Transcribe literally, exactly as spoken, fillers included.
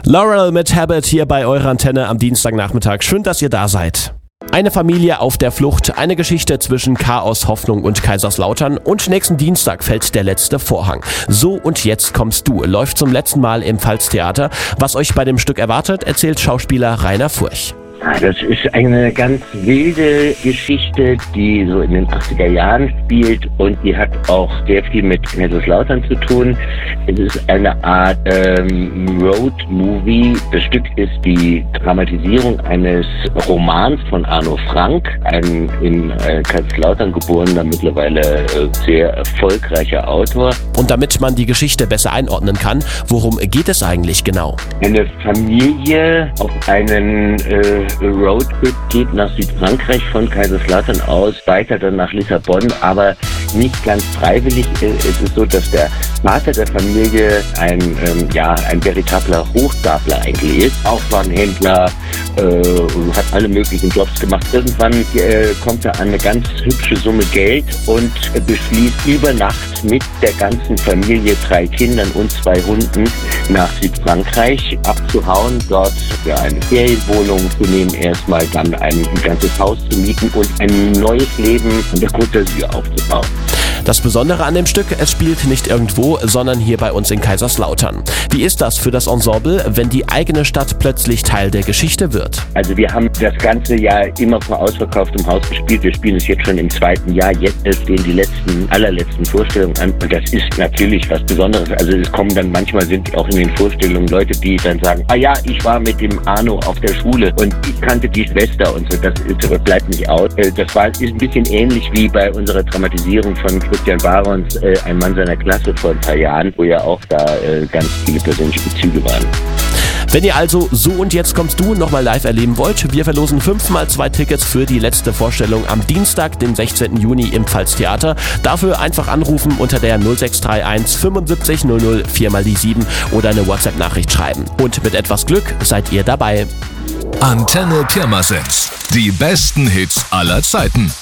Laurel mit Habit hier bei eurer Antenne am Dienstagnachmittag. Schön, dass ihr da seid. Eine Familie auf der Flucht, eine Geschichte zwischen Chaos, Hoffnung und Kaiserslautern und nächsten Dienstag fällt der letzte Vorhang. So und jetzt kommst du, läuft zum letzten Mal im Pfalztheater. Was euch bei dem Stück erwartet, erzählt Schauspieler Rainer Furch. Das ist eine ganz wilde Geschichte, die so in den achtziger Jahren spielt und die hat auch sehr viel mit Kaiserslautern zu tun. Es ist eine Art ähm, Road-Movie. Das Stück ist die Dramatisierung eines Romans von Arno Frank, ein in äh, Kaiserslautern geborener, mittlerweile äh, sehr erfolgreicher Autor. Und damit man die Geschichte besser einordnen kann, worum geht es eigentlich genau? Eine Familie auf einen äh, Roadtrip geht nach Südfrankreich von Kaiserslautern aus, weiter dann nach Lissabon, aber nicht ganz freiwillig. Es ist so, dass der Vater der Familie ein, ähm, ja, ein veritabler Hochstapler eigentlich ist. Aufwagenhändler, äh, hat alle möglichen Jobs gemacht. Irgendwann äh, kommt er an eine ganz hübsche Summe Geld und äh, beschließt über Nacht mit der ganzen Familie, drei Kindern und zwei Hunden, nach Südfrankreich abzuhauen, dort für eine Ferienwohnung zu nehmen, erstmal dann ein, ein ganzes Haus zu mieten und ein neues Leben an der Côte d'Azur aufzubauen. Das Besondere an dem Stück, es spielt nicht irgendwo, sondern hier bei uns in Kaiserslautern. Wie ist das für das Ensemble, wenn die eigene Stadt plötzlich Teil der Geschichte wird? Also wir haben das ganze Jahr immer vor ausverkauftem Haus gespielt. Wir spielen es jetzt schon im zweiten Jahr. Jetzt stehen die letzten, allerletzten Vorstellungen an. Und das ist natürlich was Besonderes. Also es kommen dann manchmal sind auch in den Vorstellungen Leute, die dann sagen, ah ja, ich war mit dem Arno auf der Schule und ich kannte die Schwester und so. Das, das bleibt nicht aus. Das war ist ein bisschen ähnlich wie bei unserer Dramatisierung von Christian Barons, äh, ein Mann seiner Klasse vor ein paar Jahren, wo ja auch da äh, ganz viele persönliche Bezüge waren. Wenn ihr also So und jetzt kommst du nochmal live erleben wollt, wir verlosen fünfmal zwei Tickets für die letzte Vorstellung am Dienstag, den sechzehnten Juni im Pfalztheater. Dafür einfach anrufen unter der null sechs drei eins fünfundsiebzig null null vier mal die sieben oder eine WhatsApp-Nachricht schreiben. Und mit etwas Glück seid ihr dabei. Antenne Pirmasens. Die besten Hits aller Zeiten.